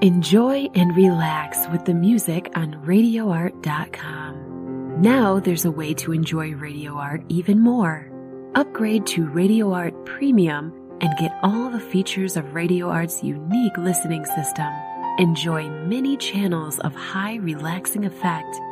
Enjoy and relax with the music on RadioArt.com. Now there's a way to enjoy Radio Art even more. Upgrade to Radio Art Premium and get all the features of Radio Art's unique listening system. Enjoy many channels of high relaxing effect